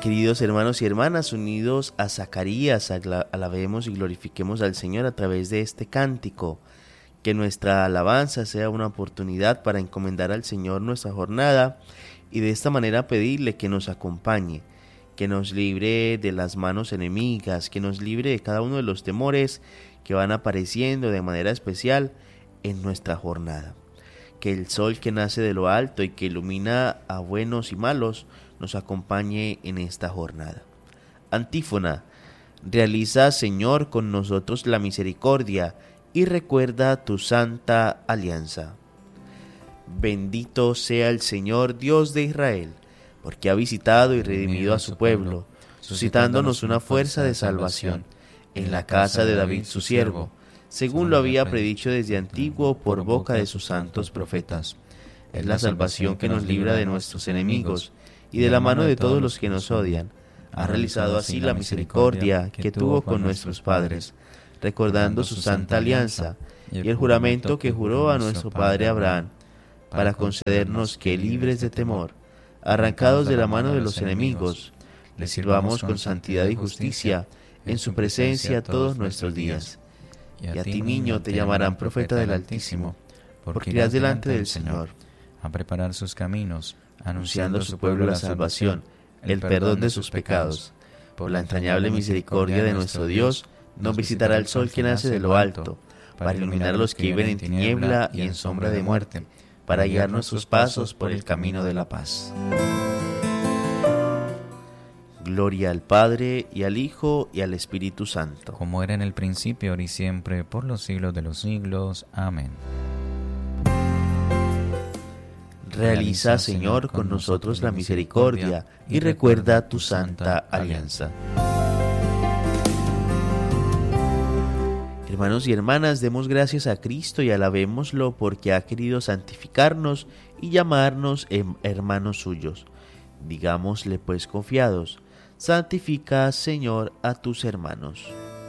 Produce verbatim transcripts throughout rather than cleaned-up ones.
Queridos hermanos y hermanas, unidos a Zacarías, alabemos y glorifiquemos al Señor a través de este cántico. Que nuestra alabanza sea una oportunidad para encomendar al Señor nuestra jornada y de esta manera pedirle que nos acompañe, que nos libre de las manos enemigas, que nos libre de cada uno de los temores que van apareciendo de manera especial en nuestra jornada. Que el sol que nace de lo alto y que ilumina a buenos y malos nos acompañe en esta jornada. Antífona. Realiza, Señor, con nosotros la misericordia y recuerda tu santa alianza. Bendito sea el Señor Dios de Israel, porque ha visitado y redimido a su pueblo, suscitándonos una fuerza de salvación en la casa de David su siervo, según lo había predicho desde antiguo por boca de sus santos profetas. Es la salvación que nos libra de nuestros enemigos y de la mano de todos los que nos odian. Ha realizado así la misericordia que tuvo con nuestros padres, recordando su santa alianza y el juramento que juró a nuestro padre Abraham, para concedernos que, libres de temor, arrancados de la mano de los enemigos, le sirvamos con santidad y justicia en su presencia todos nuestros días. Y a ti, niño, te llamarán profeta del Altísimo, porque irás delante del Señor a preparar sus caminos, anunciando a su pueblo la salvación, el perdón de sus pecados. Por la entrañable misericordia de nuestro Dios, nos visitará el sol que nace de lo alto, para iluminar a los que viven en tiniebla y en sombra de muerte, para guiar nuestros pasos por el camino de la paz. Gloria al Padre, y al Hijo, y al Espíritu Santo. Como era en el principio, ahora y siempre, por los siglos de los siglos. Amén. Realiza, Señor, con nosotros la misericordia, y recuerda tu santa alianza. Hermanos y hermanas, demos gracias a Cristo y alabémoslo porque ha querido santificarnos y llamarnos hermanos suyos. Digámosle pues confiados: santifica, Señor, a tus hermanos.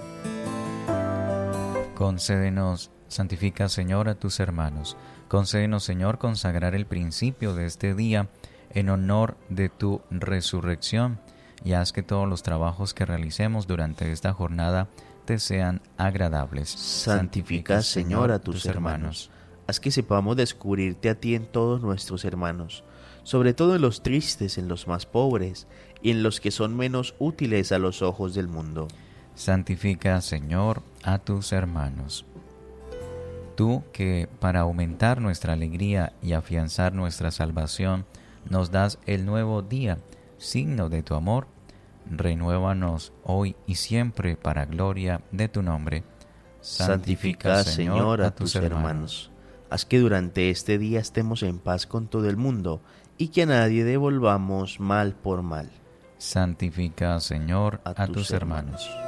Concédenos, santifica, Señor, a tus hermanos. Concédenos, Señor, consagrar el principio de este día en honor de tu resurrección, y haz que todos los trabajos que realicemos durante esta jornada te sean agradables. Santifica, Señor, a tus hermanos. Haz que sepamos descubrirte a ti en todos nuestros hermanos, sobre todo en los tristes, en los más pobres y en los que son menos útiles a los ojos del mundo. Santifica, Señor, a tus hermanos. Tú que, para aumentar nuestra alegría y afianzar nuestra salvación, nos das el nuevo día, signo de tu amor, renuévanos hoy y siempre para gloria de tu nombre. Santifica, Señor, a tus hermanos. Haz que durante este día estemos en paz con todo el mundo y que a nadie devolvamos mal por mal. Santifica, Señor, a, a tus, tus hermanos. hermanos.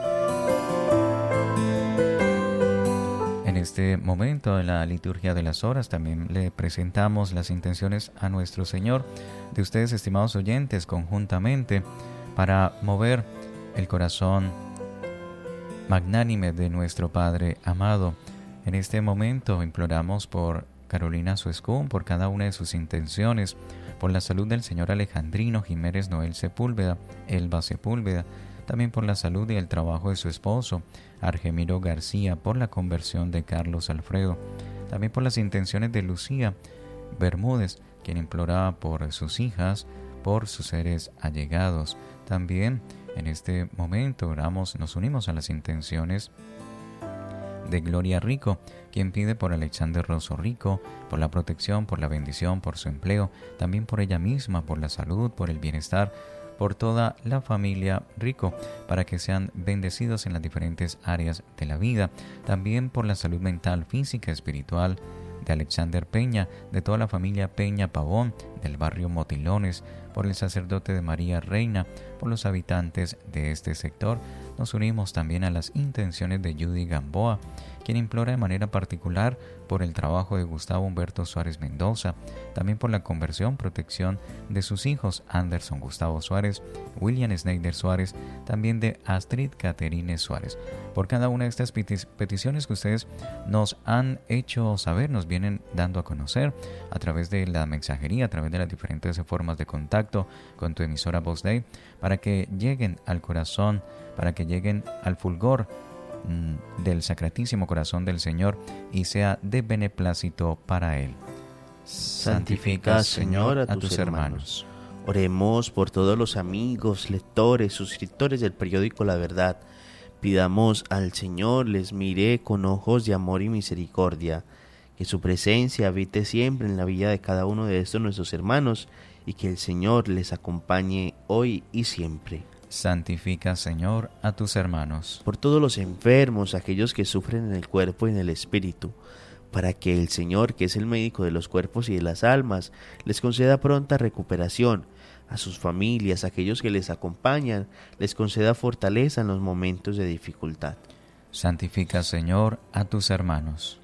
En este momento, en la liturgia de las horas, también le presentamos las intenciones a nuestro Señor, de ustedes, estimados oyentes, conjuntamente, para mover el corazón magnánime de nuestro Padre amado. En este momento imploramos por Carolina Suescún, por cada una de sus intenciones, por la salud del señor Alejandrino Jiménez Noel Sepúlveda, Elba Sepúlveda, también por la salud y el trabajo de su esposo, Argemiro García, por la conversión de Carlos Alfredo, también por las intenciones de Lucía Bermúdez, quien imploraba por sus hijas, por sus seres allegados. También en este momento oramos, nos unimos a las intenciones de Gloria Rico, quien pide por Alexander Rosso Rico, por la protección, por la bendición, por su empleo, también por ella misma, por la salud, por el bienestar, por toda la familia Rico, para que sean bendecidos en las diferentes áreas de la vida, también por la salud mental, física, espiritual de Alexander Peña, de toda la familia Peña Pavón, del barrio Motilones, por el sacerdote de María Reina, por los habitantes de este sector. Nos unimos también a las intenciones de Judy Gamboa, quien implora de manera particular por el trabajo de Gustavo Humberto Suárez Mendoza, también por la conversión, protección de sus hijos Anderson Gustavo Suárez, William Snyder Suárez, también de Astrid Caterine Suárez. Por cada una de estas peticiones que ustedes nos han hecho saber, nos vienen dando a conocer a través de la mensajería, a través través de las diferentes formas de contacto con tu emisora Voz Dei, para que lleguen al corazón, para que lleguen al fulgor mmm, del Sacratísimo Corazón del Señor y sea de beneplácito para Él. Santifica, Señor, a tus, a tus hermanos. hermanos. Oremos por todos los amigos, lectores, suscriptores del periódico La Verdad. Pidamos al Señor les mire con ojos de amor y misericordia, que su presencia habite siempre en la vida de cada uno de estos nuestros hermanos y que el Señor les acompañe hoy y siempre. Santifica, Señor, a tus hermanos. Por todos los enfermos, aquellos que sufren en el cuerpo y en el espíritu, para que el Señor, que es el médico de los cuerpos y de las almas, les conceda pronta recuperación. A sus familias, a aquellos que les acompañan, les conceda fortaleza en los momentos de dificultad. Santifica, Señor, a tus hermanos.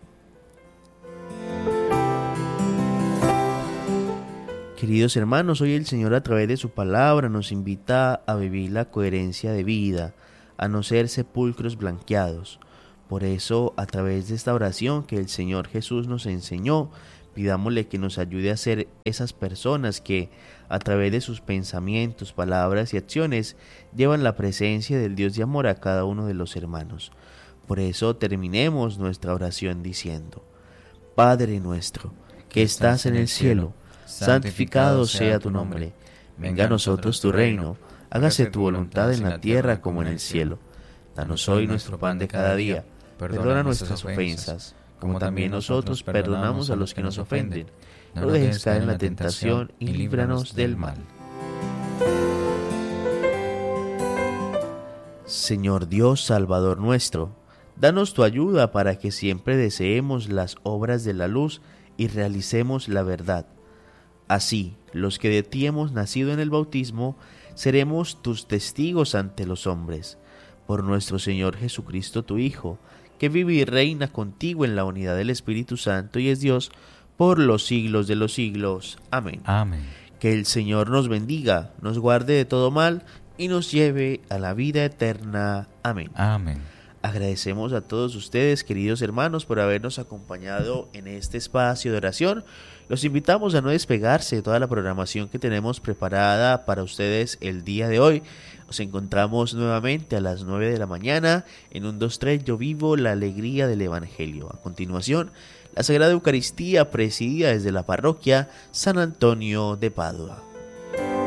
Queridos hermanos, hoy el Señor a través de su palabra nos invita a vivir la coherencia de vida, a no ser sepulcros blanqueados. Por eso, a través de esta oración que el Señor Jesús nos enseñó, pidámosle que nos ayude a ser esas personas que, a través de sus pensamientos, palabras y acciones, llevan la presencia del Dios de amor a cada uno de los hermanos. Por eso terminemos nuestra oración diciendo: Padre nuestro, que estás en el cielo, santificado sea tu nombre. Venga a nosotros tu reino, hágase tu voluntad en la tierra como en el cielo. Danos hoy nuestro pan de cada día, perdona nuestras ofensas, como también nosotros perdonamos a los que nos ofenden. No dejes caer en la tentación y líbranos del mal. Señor Dios, Salvador nuestro, danos tu ayuda para que siempre deseemos las obras de la luz y realicemos la verdad. Así, los que de ti hemos nacido en el bautismo, seremos tus testigos ante los hombres. Por nuestro Señor Jesucristo, tu Hijo, que vive y reina contigo en la unidad del Espíritu Santo y es Dios por los siglos de los siglos. Amén. Amén. Que el Señor nos bendiga, nos guarde de todo mal y nos lleve a la vida eterna. Amén. Amén. Agradecemos a todos ustedes, queridos hermanos, por habernos acompañado en este espacio de oración. Los invitamos a no despegarse de toda la programación que tenemos preparada para ustedes el día de hoy. Nos encontramos nuevamente a las nueve de la mañana en un dos tres Yo Vivo la Alegría del Evangelio. A continuación, la Sagrada Eucaristía presidida desde la parroquia San Antonio de Padua.